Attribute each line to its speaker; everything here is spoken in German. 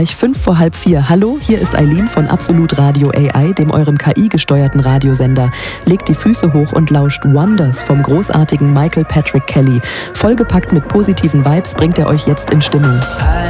Speaker 1: 4:05. Hallo, hier ist Eileen von Absolut Radio AI, dem eurem KI-gesteuerten Radiosender. Legt die Füße hoch und lauscht Wonders vom großartigen Michael Patrick Kelly. Vollgepackt mit positiven Vibes bringt er euch jetzt in Stimmung.